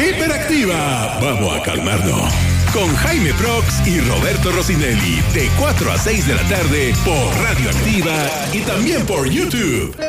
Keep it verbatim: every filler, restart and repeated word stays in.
Hiperactiva. Vamos a calmarnos. Con Jaime Prox y Roberto Rossinelli. De cuatro a seis de la tarde por Radio Activa y también por YouTube.